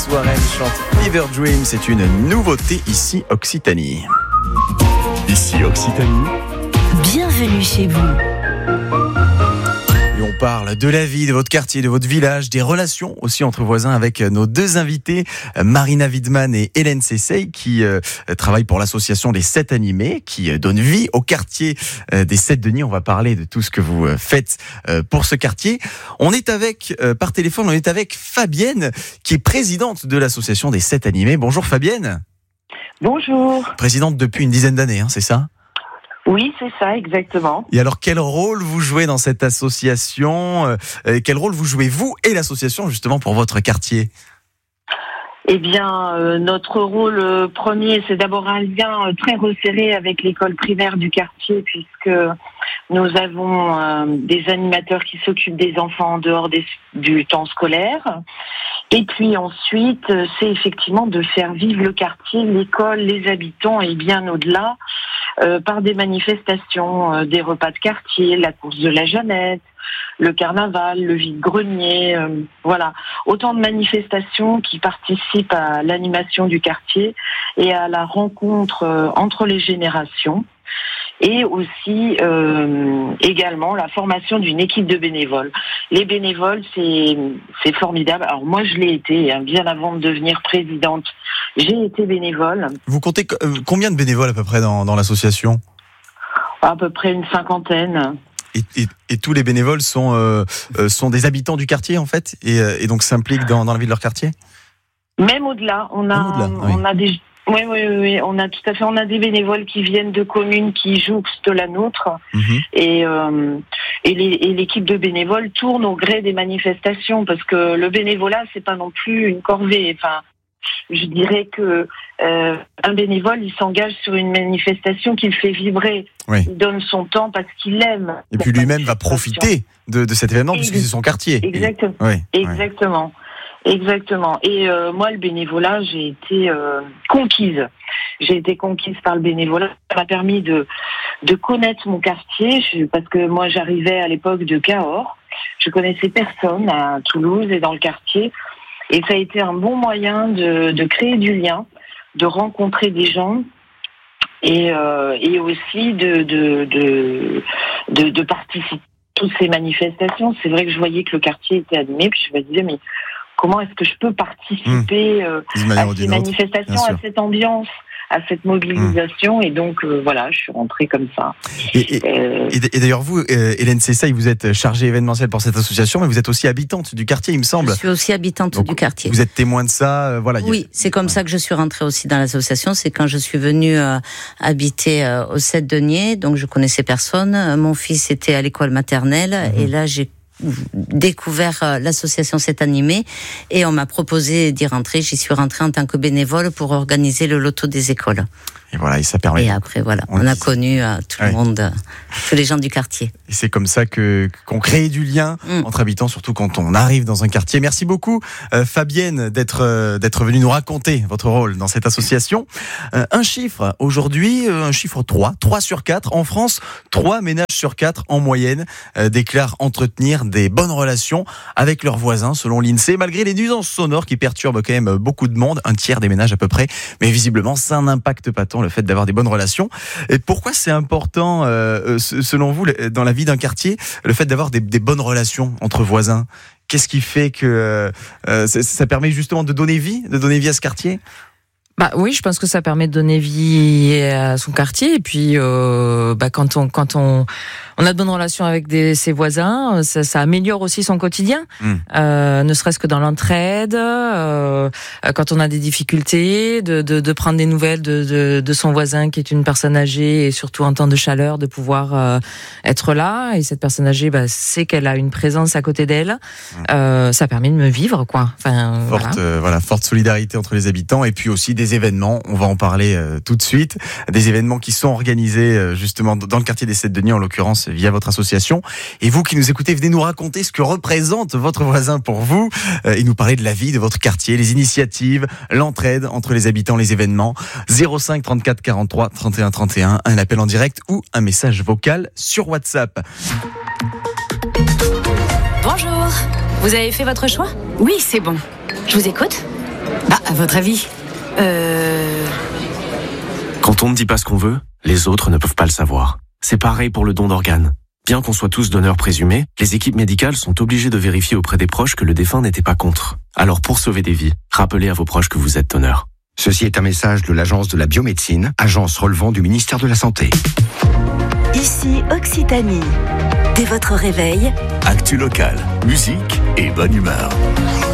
Warren chante Fever Dream. C'est une nouveauté ici Occitanie. Ici Occitanie. Bienvenue chez vous. Et on parle de la vie, de votre quartier, de votre village, des relations aussi entre voisins avec nos deux invités, Marina Widman et Hélène Sessay, qui travaillent pour l'association des 7 animés, qui donne vie au quartier des 7 Denis. On va parler de tout ce que vous faites pour ce quartier. On est avec, par téléphone, on est avec Fabienne, qui est présidente de l'association des 7 animés. Bonjour Fabienne. Bonjour. Présidente depuis une dizaine d'années, c'est ça ? Oui, c'est ça, exactement. Et alors, quel rôle vous jouez dans cette association ? Quel rôle vous jouez, vous et l'association, justement, pour votre quartier ? Eh bien, notre rôle premier, c'est d'abord un lien très resserré avec l'école primaire du quartier, puisque nous avons des animateurs qui s'occupent des enfants en dehors du temps scolaire. Et puis ensuite, c'est effectivement de faire vivre le quartier, l'école, les habitants et bien au-delà, par des manifestations, des repas de quartier, la course de la Jeannette, le carnaval, le vide-grenier, voilà. Autant de manifestations qui participent à l'animation du quartier et à la rencontre entre les générations. Et aussi également la formation d'une équipe de bénévoles. Les bénévoles, c'est formidable. Alors moi, je l'ai été, bien avant de devenir présidente. J'ai été bénévole. Vous comptez combien de bénévoles à peu près dans l'association ? À peu près une 50aine. Et tous les bénévoles sont des habitants du quartier, en fait, et donc s'impliquent dans la vie de leur quartier ? Même au-delà. On a des... Oui, on a tout à fait. On a des bénévoles qui viennent de communes qui jouxtent la nôtre, et l'équipe de bénévoles tourne au gré des manifestations, parce que le bénévolat, c'est pas non plus une corvée. Enfin, je dirais que un bénévole, il s'engage sur une manifestation qui le fait vibrer. Oui. Il donne son temps parce qu'il l'aime. Et puis lui-même va profiter de cet événement, puisque c'est son quartier. Exactement. Exactement. Exactement. Et moi, le bénévolat, j'ai été conquise. J'ai été conquise par le bénévolat. Ça m'a permis de connaître mon quartier, parce que moi, j'arrivais à l'époque de Cahors. Je connaissais personne à Toulouse et dans le quartier. Et ça a été un bon moyen de créer du lien, de rencontrer des gens et aussi de participer à toutes ces manifestations. C'est vrai que je voyais que le quartier était animé, puis je me disais, mais comment est-ce que je peux participer à ces manifestations, à cette ambiance, à cette mobilisation, et donc voilà, je suis rentrée comme ça. Et d'ailleurs vous, Hélène Sessay, vous êtes chargée événementielle pour cette association, mais vous êtes aussi habitante du quartier, il me semble. Je suis aussi habitante donc, du quartier. Vous êtes témoin de ça, voilà. Oui, c'est comme ça que je suis rentrée aussi dans l'association. C'est quand je suis venue habiter au 7 Deniers, donc je connaissais personne. Mon fils était à l'école maternelle, et là j'ai découvert l'association 7 animés et on m'a proposé d'y rentrer. J'y suis rentrée en tant que bénévole pour organiser le loto des écoles. Et voilà, et ça permet. Et après, voilà, on a connu tout le monde, tous les gens du quartier. Et c'est comme ça qu'on crée du lien entre habitants, surtout quand on arrive dans un quartier. Merci beaucoup, Fabienne, d'être venue nous raconter votre rôle dans cette association. Un chiffre aujourd'hui, un chiffre 3 sur 4 en France, 3 ménages sur 4 en moyenne déclarent entretenir des bonnes relations avec leurs voisins, selon l'INSEE, malgré les nuisances sonores qui perturbent quand même beaucoup de monde, un tiers des ménages à peu près. Mais visiblement, ça n'impacte pas tant le fait d'avoir des bonnes relations. Et pourquoi c'est important, selon vous, dans la vie d'un quartier, le fait d'avoir des bonnes relations entre voisins ? Qu'est-ce qui fait que ça permet justement de donner vie à ce quartier ? Bah oui, je pense que ça permet de donner vie à son quartier, et puis quand on a de bonnes relations avec ses voisins, ça améliore aussi son quotidien, ne serait-ce que dans l'entraide, quand on a des difficultés, de prendre des nouvelles de son voisin qui est une personne âgée, et surtout en temps de chaleur, de pouvoir être là, et cette personne âgée sait qu'elle a une présence à côté d'elle. Ça permet de me vivre, quoi. Enfin, forte solidarité entre les habitants, et puis aussi des événements, on va en parler tout de suite, des événements qui sont organisés justement dans le quartier des 7 Denis, en l'occurrence via votre association. Et vous qui nous écoutez, venez nous raconter ce que représente votre voisin pour vous, et nous parler de la vie de votre quartier, les initiatives, l'entraide entre les habitants, les événements. 05 34 43 31 31, un appel en direct ou un message vocal sur WhatsApp. Bonjour, vous avez fait votre choix ? Oui, c'est bon. Je vous écoute. À votre avis Quand on ne dit pas ce qu'on veut, les autres ne peuvent pas le savoir. C'est pareil pour le don d'organes. Bien qu'on soit tous donneurs présumés, les équipes médicales sont obligées de vérifier auprès des proches que le défunt n'était pas contre. Alors pour sauver des vies, rappelez à vos proches que vous êtes donneur. Ceci est un message de l'Agence de la biomédecine, agence relevant du ministère de la Santé. Ici Occitanie. Dès votre réveil, actu locale, musique et bonne humeur.